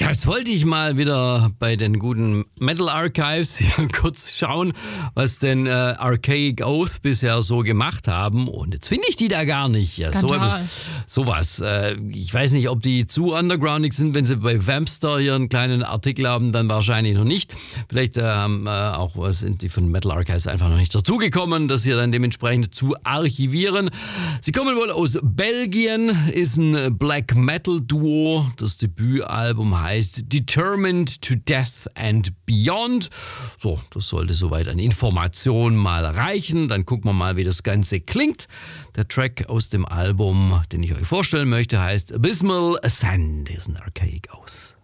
Ja, jetzt wollte ich mal wieder bei den guten Metal Archives hier kurz schauen, was denn Archaic Oath bisher so gemacht haben. Und jetzt finde ich die da gar nicht. Ja, sowas. Ich weiß nicht, ob die zu undergroundig sind. Wenn sie bei Vampster hier einen kleinen Artikel haben, dann wahrscheinlich noch nicht. Vielleicht sind die von Metal Archives einfach noch nicht dazugekommen, das hier dann dementsprechend zu archivieren. Sie kommen wohl aus Belgien, ist ein Black Metal Duo. Das Debütalbum heißt Determined to Death and Beyond. So, das sollte soweit an Informationen mal reichen. Dann gucken wir mal, wie das Ganze klingt. Der Track aus dem Album, den ich euch vorstellen möchte, heißt Abysmal Ascend. Hier ist ein Archaic Oath.